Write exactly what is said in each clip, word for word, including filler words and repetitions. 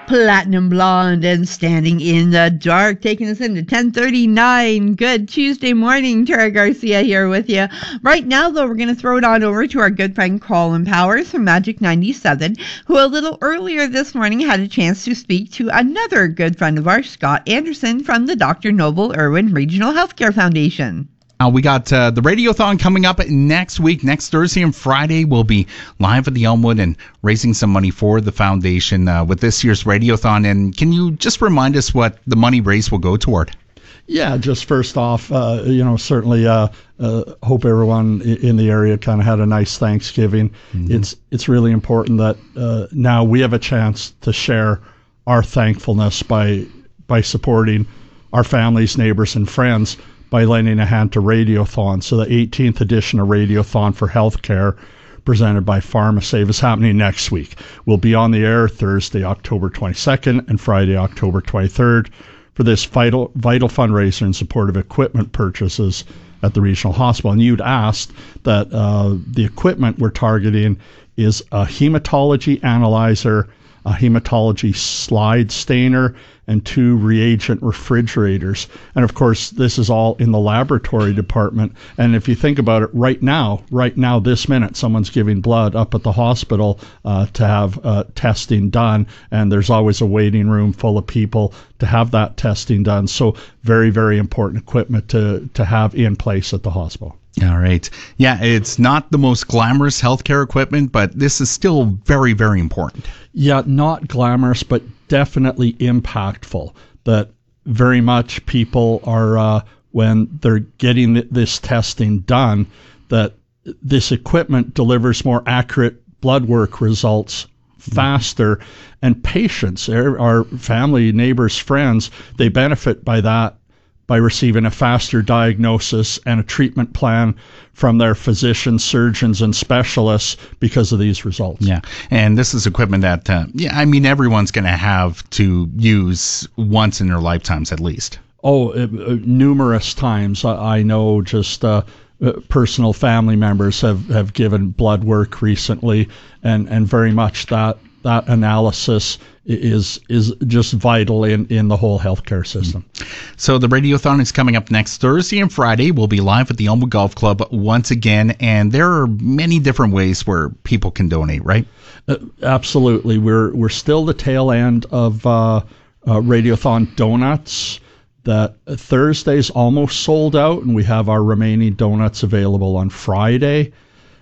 Platinum Blonde and Standing in the Dark, taking us into ten thirty-nine. Good Tuesday morning. Tara Garcia here with you. Right now, though, we're going to throw it on over to our good friend Colin Powers from Magic ninety-seven, who a little earlier this morning had a chance to speak to another good friend of ours, Scott Anderson from the Doctor Noble Irwin Regional Healthcare Foundation. Uh, we got uh, the Radiothon coming up next week. Next Thursday and Friday, we'll be live at the Elmwood and raising some money for the foundation uh, with this year's Radiothon. And can you just remind us what the money raised will go toward? Yeah, just first off, uh, you know, certainly uh, uh, hope everyone in the area kind of had a nice Thanksgiving. Mm-hmm. It's it's really important that uh, now we have a chance to share our thankfulness by by supporting our families, neighbors, and friends by lending a hand to Radiothon. So the eighteenth edition of Radiothon for Healthcare, presented by PharmaSave, is happening next week. We'll be on the air Thursday, October twenty-second, and Friday, October twenty-third, for this vital vital fundraiser in support of equipment purchases at the regional hospital. And you'd asked that uh, the equipment we're targeting is a hematology analyzer, a hematology slide stainer, and two reagent refrigerators. And of course, this is all in the laboratory department. And if you think about it, right now, right now, this minute, someone's giving blood up at the hospital uh, to have uh, testing done. And there's always a waiting room full of people to have that testing done. So very, very important equipment to, to have in place at the hospital. All right. Yeah, it's not the most glamorous healthcare equipment, but this is still very, very important. Yeah, not glamorous, but definitely impactful. That very much people are, uh, when they're getting th- this testing done, that this equipment delivers more accurate blood work results faster, mm-hmm. and patients, our, our family, neighbors, friends, they benefit by that, by receiving a faster diagnosis and a treatment plan from their physicians, surgeons, and specialists because of these results. Yeah, and this is equipment that, uh, yeah, I mean, everyone's going to have to use once in their lifetimes at least. Oh, uh, uh, numerous times. I, I know just uh, uh, personal family members have, have given blood work recently, and, and very much that that analysis is is just vital in, in the whole healthcare system. So the Radiothon is coming up next Thursday and Friday. We'll be live at the Elmwood Golf Club once again, and there are many different ways where people can donate, right? Uh, absolutely. We're we're still the tail end of uh, uh, Radiothon donuts. That Thursday's almost sold out, and we have our remaining donuts available on Friday.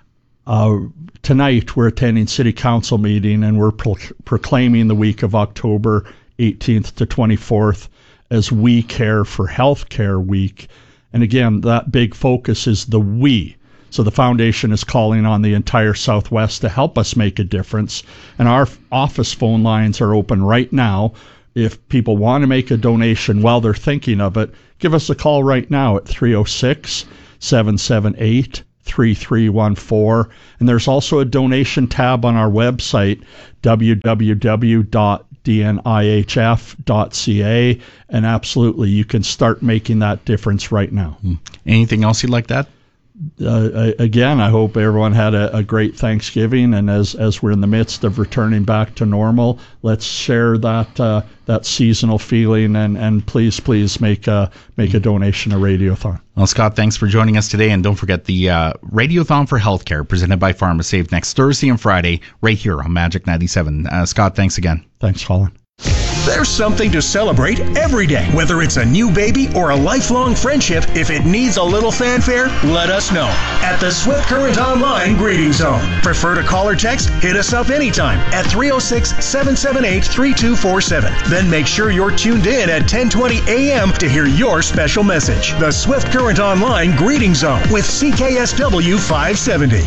Uh, tonight, we're attending City Council meeting, and we're pro- proclaiming the week of October eighteenth to twenty-fourth as We Care for Healthcare Week. And again, that big focus is the we. So the foundation is calling on the entire Southwest to help us make a difference. And our office phone lines are open right now. If people want to make a donation while they're thinking of it, give us a call right now at three oh six, seven seven eight, three three one four. And there's also a donation tab on our website, w w w dot d n i h f dot c a, and absolutely you can start making that difference right now. Anything else you'd like to add? Uh, again, I hope everyone had a, a great Thanksgiving, and as as we're in the midst of returning back to normal, let's share that uh, that seasonal feeling, and, and please, please make a, make a donation to Radiothon. Well, Scott, thanks for joining us today, and don't forget the uh, Radiothon for Healthcare presented by PharmaSave next Thursday and Friday right here on Magic ninety-seven. Uh, Scott, thanks again. Thanks, Colin. There's something to celebrate every day. Whether it's a new baby or a lifelong friendship, if it needs a little fanfare, let us know. At the Swift Current Online Greeting Zone. Prefer to call or text? Hit us up anytime at three oh six, seven seven eight, three two four seven. Then make sure you're tuned in at ten twenty a.m. to hear your special message. The Swift Current Online Greeting Zone with C K S W five seventy.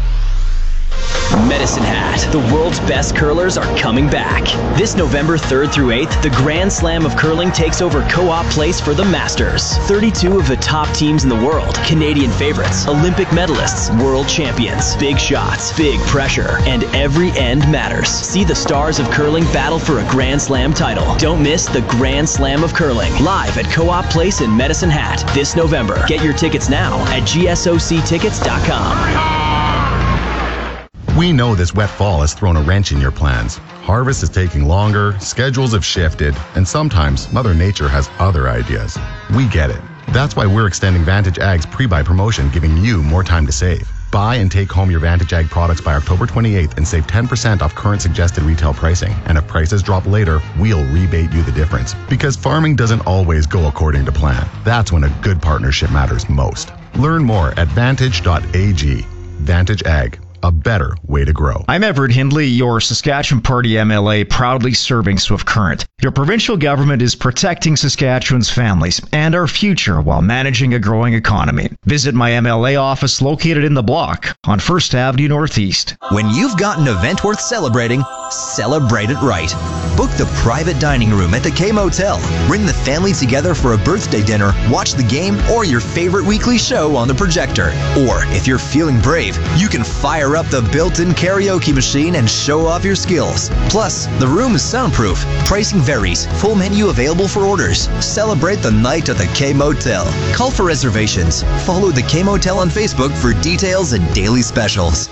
Medicine Hat. The world's best curlers are coming back. This November third through eighth, the Grand Slam of Curling takes over Co-op Place for the Masters. thirty-two of the top teams in the world, Canadian favorites, Olympic medalists, world champions, big shots, big pressure, and every end matters. See the stars of curling battle for a Grand Slam title. Don't miss the Grand Slam of Curling, live at Co-op Place in Medicine Hat this November. Get your tickets now at g s o c tickets dot com. We know this wet fall has thrown a wrench in your plans. Harvest is taking longer, schedules have shifted, and sometimes Mother Nature has other ideas. We get it. That's why we're extending Vantage Ag's pre-buy promotion, giving you more time to save. Buy and take home your Vantage Ag products by October twenty-eighth and save ten percent off current suggested retail pricing. And if prices drop later, we'll rebate you the difference. Because farming doesn't always go according to plan. That's when a good partnership matters most. Learn more at vantage dot a g. Vantage Ag. A better way to grow. I'm Everett Hindley, your Saskatchewan Party M L A, proudly serving Swift Current. Your provincial government is protecting Saskatchewan's families and our future while managing a growing economy. Visit my M L A office located in the block on First Avenue Northeast. When you've got an event worth celebrating, celebrate it right. Book the private dining room at the K Motel. Bring the family together for a birthday dinner, watch the game, or your favorite weekly show on the projector. Or, if you're feeling brave, you can fire up the built-in karaoke machine and show off your skills. Plus, the room is soundproof. Pricing varies. Full menu available for orders. Celebrate the night at the K Motel. Call for reservations. Follow the K Motel on Facebook for details and daily specials.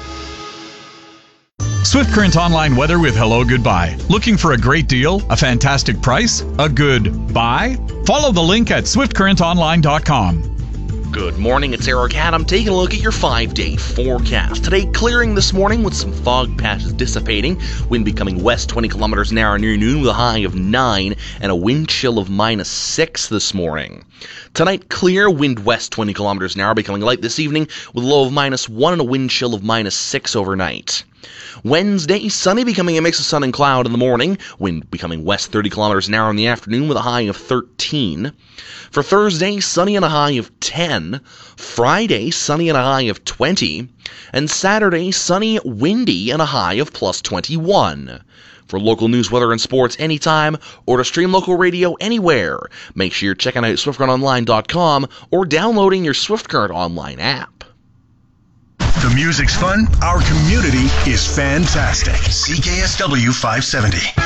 Swift Current Online weather with Hello Goodbye. Looking for a great deal? A fantastic price? A good buy? Follow the link at swift current online dot com. Good morning, it's Eric Adam taking a look at your five-day forecast. Today, clearing this morning with some fog patches dissipating. Wind becoming west twenty kilometers an hour near noon with a high of nine and a wind chill of minus six this morning. Tonight, clear, wind west twenty kilometers an hour becoming light this evening with a low of minus one and a wind chill of minus six overnight. Wednesday, sunny, becoming a mix of sun and cloud in the morning. Wind becoming west thirty kilometers an hour in the afternoon with a high of thirteen. For Thursday, sunny and a high of ten. Friday, sunny and a high of twenty. And Saturday, sunny, windy, and a high of plus twenty-one. For local news, weather, and sports anytime, or to stream local radio anywhere, make sure you're checking out swift current online dot com or downloading your Swift Current Online app. The music's fun, our community is fantastic. C K S W five seventy.